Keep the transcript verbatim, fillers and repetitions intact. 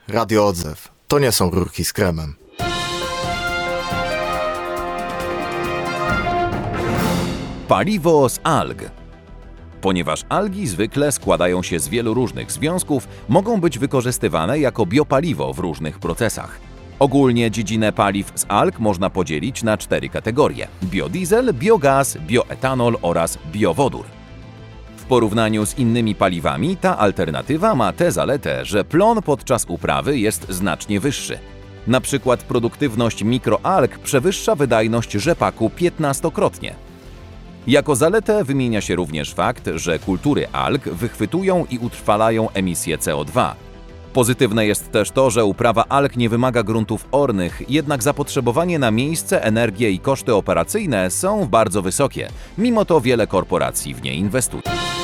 Radio Odzew. To nie są rurki z kremem. Paliwo z alg. Ponieważ algi zwykle składają się z wielu różnych związków, mogą być wykorzystywane jako biopaliwo w różnych procesach. Ogólnie dziedzinę paliw z alg można podzielić na cztery kategorie: biodiesel, biogaz, bioetanol oraz biowodór. W porównaniu z innymi paliwami ta alternatywa ma tę zaletę, że plon podczas uprawy jest znacznie wyższy. Na przykład produktywność mikroalg przewyższa wydajność rzepaku piętnastokrotnie. Jako zaletę wymienia się również fakt, że kultury alg wychwytują i utrwalają emisję C O dwa. Pozytywne jest też to, że uprawa alg nie wymaga gruntów ornych, jednak zapotrzebowanie na miejsce, energię i koszty operacyjne są bardzo wysokie. Mimo to wiele korporacji w nie inwestuje.